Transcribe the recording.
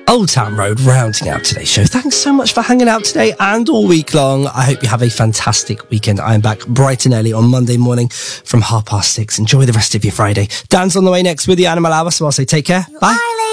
Old Town Road rounding out today's show. Thanks so much for hanging out today and all week long. I hope you have a fantastic weekend. I am back bright and early on Monday morning from 6:30. Enjoy the rest of your Friday. Dan's on the way next with the Animal Hour, so I'll say take care. Bye.